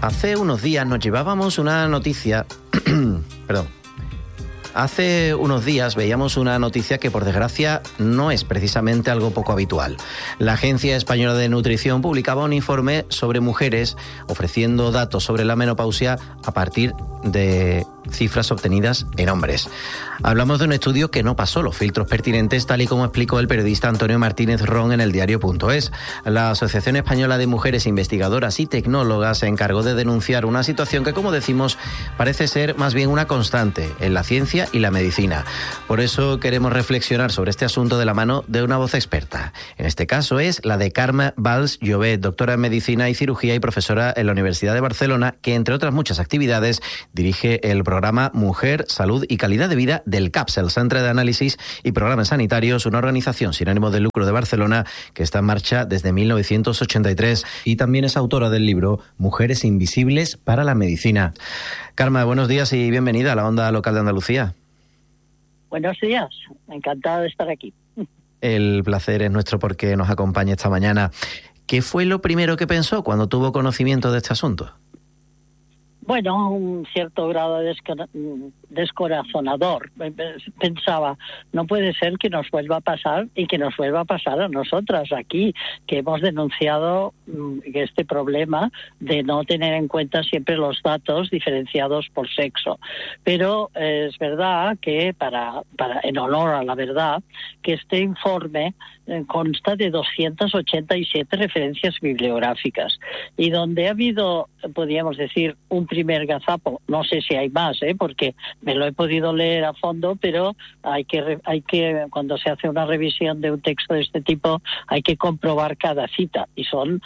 Hace unos días nos llevábamos una noticia, Hace unos días veíamos una noticia que, por desgracia, no es precisamente algo poco habitual. La Agencia Española de Nutrición publicaba un informe sobre mujeres ofreciendo datos sobre la menopausia a partir de cifras obtenidas en hombres. Hablamos de un estudio que no pasó los filtros pertinentes, tal y como explicó el periodista Antonio Martínez Ron en eldiario.es. La Asociación Española de Mujeres Investigadoras y Tecnólogas se encargó de denunciar una situación que, como decimos, parece ser más bien una constante en la ciencia y la medicina. Por eso queremos reflexionar sobre este asunto de la mano de una voz experta. En este caso es la de Carme Valls Llobet, doctora en Medicina y Cirugía y profesora en la Universidad de Barcelona, que, entre otras muchas actividades, dirige el programa Mujer, Salud y Calidad de Vida del CAPS, el Centre de Análisis y Programas Sanitarios, una organización sin ánimo de lucro de Barcelona que está en marcha desde 1983, y también es autora del libro Mujeres Invisibles para la Medicina. Carme, buenos días y bienvenida a la Onda Local de Andalucía. Buenos días, encantada de estar aquí. El placer es nuestro porque nos acompaña esta mañana. ¿Qué fue lo primero que pensó cuando tuvo conocimiento de este asunto? Bueno, un cierto grado de descorazonador. Pensaba, no puede ser que nos vuelva a pasar y que nos vuelva a pasar a nosotras aquí, que hemos denunciado este problema de no tener en cuenta siempre los datos diferenciados por sexo. Pero es verdad que, en honor a la verdad, que este informe consta de 287 referencias bibliográficas y donde ha habido, podríamos decir, un primer gazapo. No sé si hay más, porque me lo he podido leer a fondo, pero hay que cuando se hace una revisión de un texto de este tipo hay que comprobar cada cita y son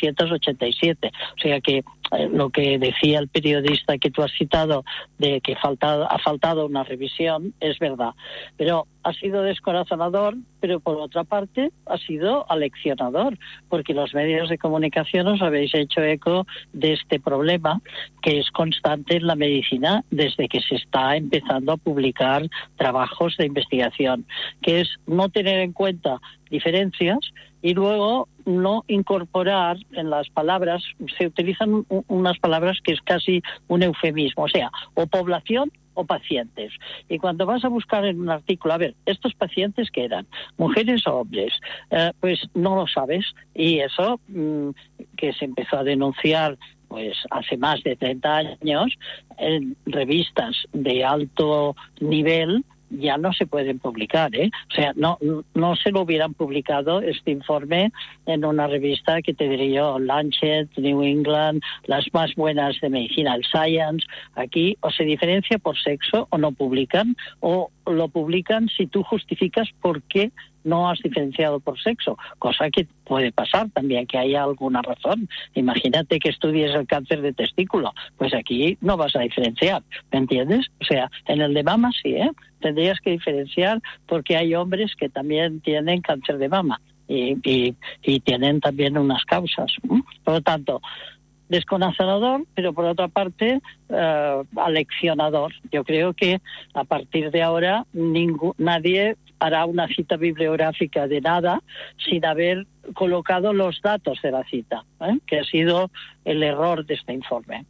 287. O sea que lo que decía el periodista que tú has citado de que ha faltado una revisión es verdad. Pero ha sido descorazonador, pero por otra parte ha sido aleccionador, porque los medios de comunicación os habéis hecho eco de este problema que es constante en la medicina desde que se está empezando a publicar trabajos de investigación, que es no tener en cuenta diferencias y luego no incorporar en las palabras, se utilizan unas palabras que es casi un eufemismo, o sea, o población o pacientes. Y cuando vas a buscar en un artículo, a ver, ¿estos pacientes qué eran? ¿Mujeres o hombres? Pues no lo sabes. Y eso que se empezó a denunciar pues hace más de 30 años en revistas de alto nivel, ya no se pueden publicar, O sea, no se lo hubieran publicado este informe en una revista que te diría yo, Lancet, New England, las más buenas de medicina, el Science. Aquí o se diferencia por sexo o no publican, o lo publican si tú justificas por qué no has diferenciado por sexo, cosa que puede pasar también, que haya alguna razón. Imagínate que estudies el cáncer de testículo, pues aquí no vas a diferenciar, ¿me entiendes? O sea, en el de mama sí, tendrías que diferenciar porque hay hombres que también tienen cáncer de mama y tienen también unas causas. Por lo tanto, descorazonador, pero por otra parte aleccionador. Yo creo que a partir de ahora nadie hará una cita bibliográfica de nada sin haber colocado los datos de la cita, que ha sido el error de este informe.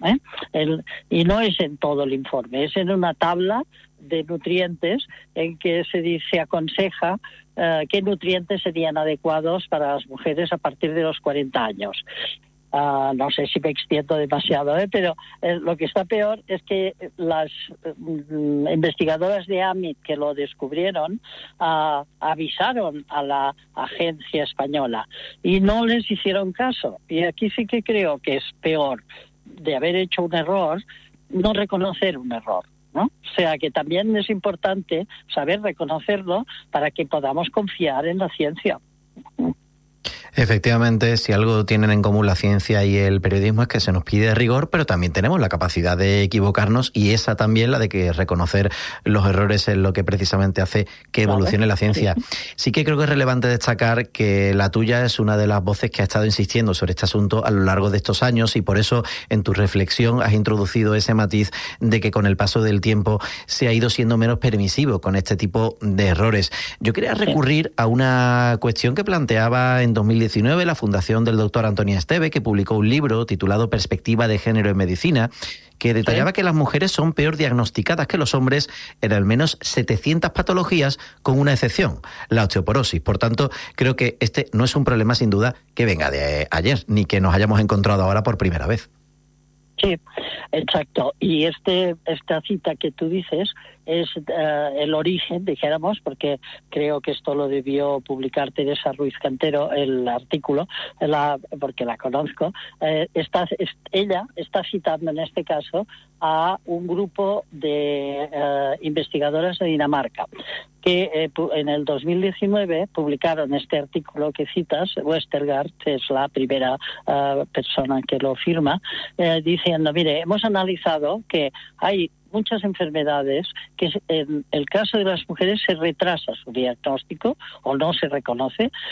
Y no es en todo el informe, es en una tabla de nutrientes en que se aconseja qué nutrientes serían adecuados para las mujeres a partir de los 40 años. No sé si me extiendo demasiado, pero lo que está peor es que las investigadoras de AMIT que lo descubrieron avisaron a la agencia española y no les hicieron caso. Y aquí sí que creo que es peor de haber hecho un error, no reconocer un error, ¿no? O sea que también es importante saber reconocerlo para que podamos confiar en la ciencia. Efectivamente, si algo tienen en común la ciencia y el periodismo es que se nos pide rigor, pero también tenemos la capacidad de equivocarnos, y esa también, la de que reconocer los errores, es lo que precisamente hace que evolucione la ciencia. Sí que creo que es relevante destacar que la tuya es una de las voces que ha estado insistiendo sobre este asunto a lo largo de estos años, y por eso en tu reflexión has introducido ese matiz de que con el paso del tiempo se ha ido siendo menos permisivo con este tipo de errores. Yo quería recurrir a una cuestión que planteaba en 2010 2019 la fundación del doctor Antonia Esteve, que publicó un libro titulado Perspectiva de género en medicina, que detallaba que las mujeres son peor diagnosticadas que los hombres en al menos 700 patologías, con una excepción, la osteoporosis. Por tanto, creo que este no es un problema sin duda que venga de ayer, ni que nos hayamos encontrado ahora por primera vez. Sí, exacto. Y esta cita que tú dices es el origen, dijéramos, porque creo que esto lo debió publicar Teresa Ruiz Cantero, el artículo, porque la conozco. Ella está citando en este caso a un grupo de investigadoras de Dinamarca que en el 2019 publicaron este artículo que citas. Westergaard es la primera persona que lo firma, diciendo, mire, hemos analizado que hay muchas enfermedades que en el caso de las mujeres se retrasa su diagnóstico o no se reconoce,